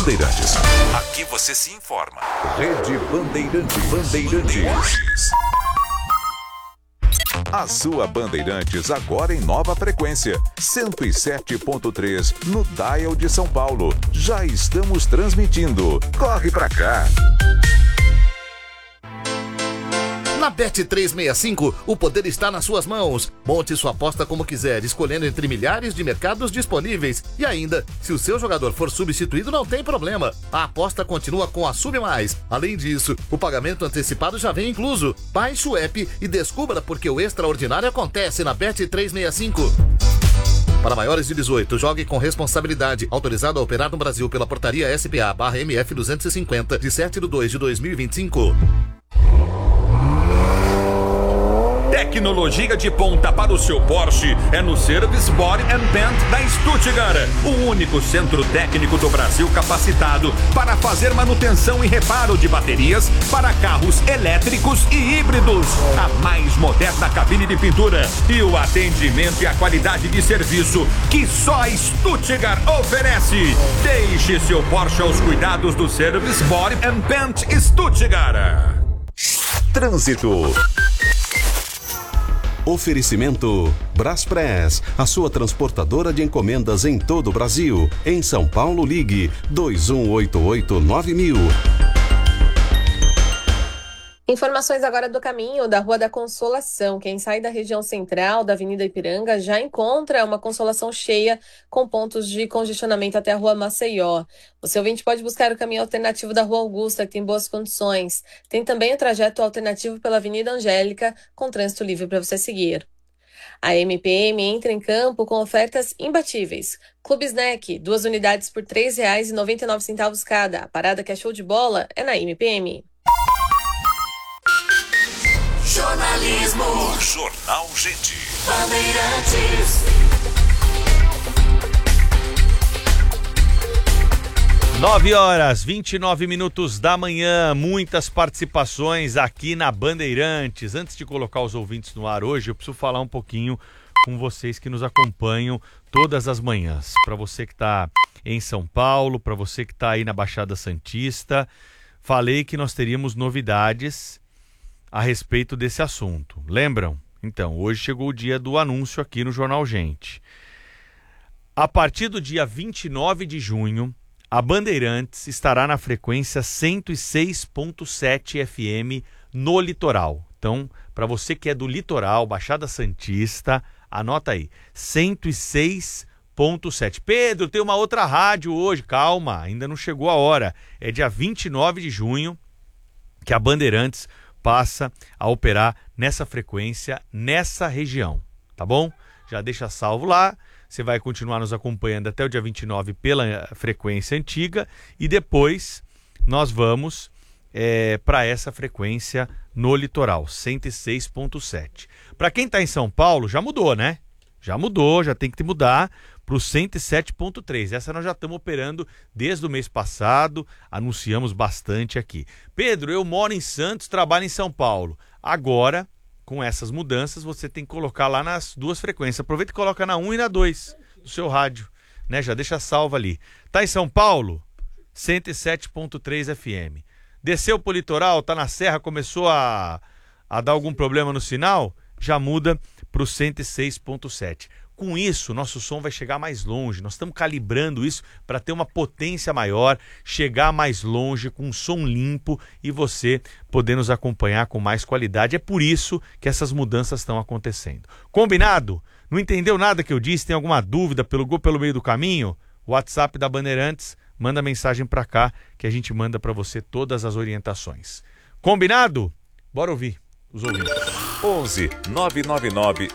Bandeirantes. Aqui você se informa. Rede Bandeirantes. A sua Bandeirantes agora em nova frequência, 107.3 no dial de São Paulo. Já estamos transmitindo. Corre pra cá. Na Bet365, o poder está nas suas mãos. Monte sua aposta como quiser, escolhendo entre milhares de mercados disponíveis. E ainda, se o seu jogador for substituído, não tem problema. A aposta continua com a Sub Mais. Além disso, o pagamento antecipado já vem incluso. Baixe o app e descubra porque o extraordinário acontece na Bet365. Para maiores de 18, jogue com responsabilidade. Autorizado a operar no Brasil pela portaria SPA/MF 250, de 7/2/2025. Tecnologia de ponta para o seu Porsche é no Service Body and Paint da Stuttgart, o único centro técnico do Brasil capacitado para fazer manutenção e reparo de baterias para carros elétricos e híbridos. A mais moderna cabine de pintura e o atendimento e a qualidade de serviço que só a Stuttgart oferece. Deixe seu Porsche aos cuidados do Service Body and Paint Stuttgart. Trânsito. Oferecimento Braspress, a sua transportadora de encomendas em todo o Brasil. Em São Paulo, ligue 2188-9000. Informações agora do caminho da Rua da Consolação. Quem sai da região central da Avenida Ipiranga já encontra uma Consolação cheia com pontos de congestionamento até a Rua Maceió. O seu ouvinte pode buscar o caminho alternativo da Rua Augusta, que tem boas condições. Tem também o trajeto alternativo pela Avenida Angélica, com trânsito livre para você seguir. A MPM entra em campo com ofertas imbatíveis. Clube Snack, 2 unidades por R$ 3,99 cada. A parada que é show de bola é na MPM. Jornalismo. Jornal Gente. Bandeirantes. 9h29 da manhã, muitas participações aqui na Bandeirantes. Antes de colocar os ouvintes no ar hoje, eu preciso falar um pouquinho com vocês que nos acompanham todas as manhãs. Para você que está em São Paulo, para você que está aí na Baixada Santista, falei que nós teríamos novidades a respeito desse assunto. Lembram? Então, hoje chegou o dia do anúncio aqui no Jornal Gente. A partir do dia 29 de junho, a Bandeirantes estará na frequência 106.7 FM no litoral. Então, para você que é do litoral, Baixada Santista, anota aí, 106.7. Pedro, tem uma outra rádio hoje. Calma, ainda não chegou a hora. É dia 29 de junho que a Bandeirantes passa a operar nessa frequência, nessa região, tá bom? Já deixa salvo lá, você vai continuar nos acompanhando até o dia 29 pela frequência antiga e depois nós vamos para essa frequência no litoral, 106.7. Para quem está em São Paulo, já mudou, né? Já mudou, já tem que mudar para o 107.3. Essa nós já estamos operando desde o mês passado, anunciamos bastante aqui. Pedro, eu moro em Santos, trabalho em São Paulo. Agora, com essas mudanças, você tem que colocar lá nas duas frequências. Aproveita e coloca na 1 e na 2 do seu rádio, né? Já deixa salvo ali. Tá em São Paulo? 107.3 FM. Desceu pro litoral, tá na serra, começou a dar algum problema no sinal? Já muda para o 106.7. Com isso, nosso som vai chegar mais longe. Nós estamos calibrando isso para ter uma potência maior, chegar mais longe, com um som limpo e você poder nos acompanhar com mais qualidade. É por isso que essas mudanças estão acontecendo. Combinado? Não entendeu nada que eu disse? Tem alguma dúvida pelo meio do caminho? WhatsApp da Bandeirantes, manda mensagem para cá que a gente manda para você todas as orientações. Combinado? Bora ouvir os ouvintes. 11 999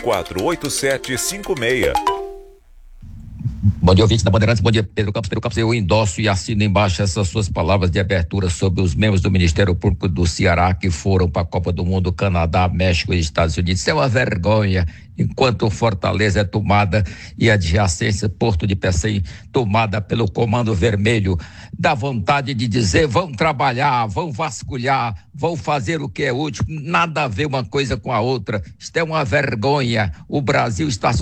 048756. Bom dia, ouvintes da Bandeirantes. Bom dia, Pedro Campos. Pedro Campos, eu endosso e assino embaixo essas suas palavras de abertura sobre os membros do Ministério Público do Ceará que foram para a Copa do Mundo, Canadá, México e Estados Unidos. Isso é uma vergonha. Enquanto Fortaleza é tomada e a adjacência Porto de Pecém tomada pelo Comando Vermelho, dá vontade de dizer, vão trabalhar, vão vasculhar, vão fazer o que é útil, nada a ver uma coisa com a outra. Isto é uma vergonha. O Brasil está